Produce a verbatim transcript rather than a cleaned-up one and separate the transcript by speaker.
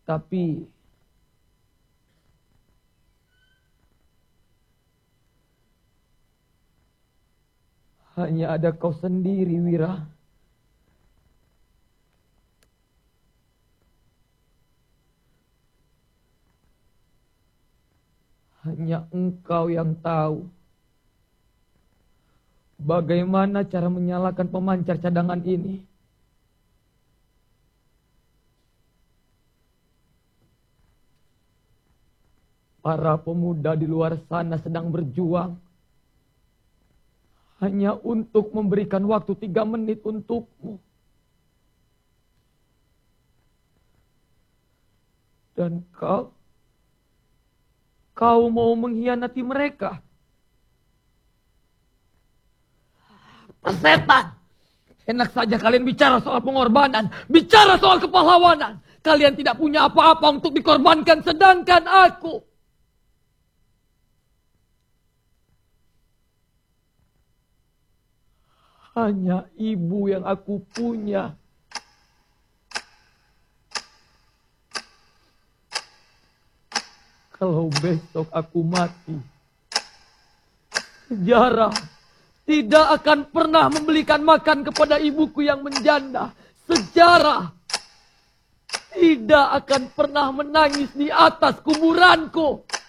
Speaker 1: Tapi hanya ada kau sendiri, Wira. Hanya engkau yang tahu bagaimana cara menyalakan pemancar cadangan ini. Para pemuda di luar sana sedang berjuang hanya untuk memberikan waktu tiga menit untukmu. Dan kau Kau mau mengkhianati mereka? Setan! Enak saja kalian bicara soal pengorbanan, bicara soal kepahlawanan. Kalian tidak punya apa-apa untuk dikorbankan, sedangkan aku... hanya ibu yang aku punya. Kalau besok aku mati, sejarah tidak akan pernah membelikan makan kepada ibuku yang menjanda. Sejarah tidak akan pernah menangis di atas kuburanku.